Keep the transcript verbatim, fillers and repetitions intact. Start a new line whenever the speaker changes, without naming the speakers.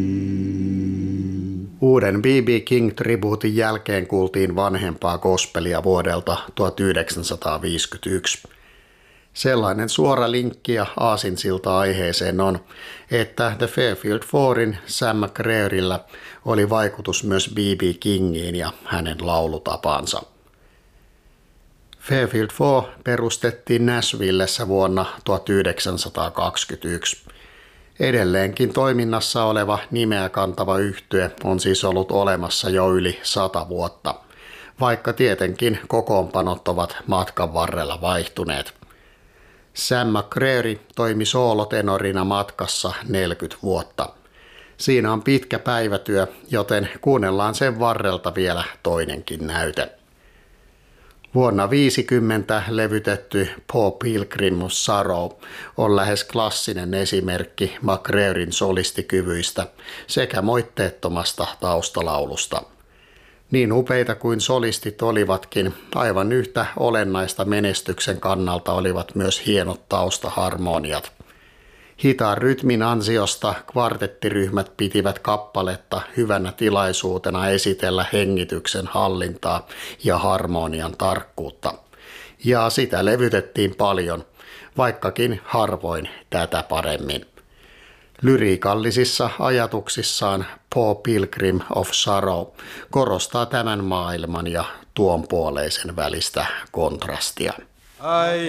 Uuden B B King-tribuutin jälkeen kuultiin vanhempaa gospelia vuodelta tuhatyhdeksänsataaviisikymmentäyksi. Sellainen suora linkki ja aasinsilta aiheeseen on, että The Fairfield Fourin Sam McCrearyllä oli vaikutus myös B B Kingiin ja hänen laulutapaansa. Fairfield Four perustettiin Nashvillessä vuonna tuhatyhdeksänsataakaksikymmentäyksi. Edelleenkin toiminnassa oleva nimeä kantava yhtye on siis ollut olemassa jo yli sata vuotta, vaikka tietenkin kokoonpanot ovat matkan varrella vaihtuneet. Sam McCreary toimi soolotenorina matkassa neljäkymmentä vuotta. Siinä on pitkä päivätyö, joten kuunnellaan sen varrelta vielä toinenkin näyte. Vuonna viisikymmentä levytetty Paul Pilgrim of Sorrow on lähes klassinen esimerkki McCrearyn solistikyvyistä sekä moitteettomasta taustalaulusta. Niin upeita kuin solistit olivatkin, aivan yhtä olennaista menestyksen kannalta olivat myös hienot taustaharmoniat. Hitaan rytmin ansiosta kvartettiryhmät pitivät kappaletta hyvänä tilaisuutena esitellä hengityksen hallintaa ja harmonian tarkkuutta. Ja sitä levytettiin paljon, vaikkakin harvoin tätä paremmin. Lyriikallisissa ajatuksissaan Paul Pilgrim of Sorrow korostaa tämän maailman ja tuon puoleisen välistä kontrastia.
I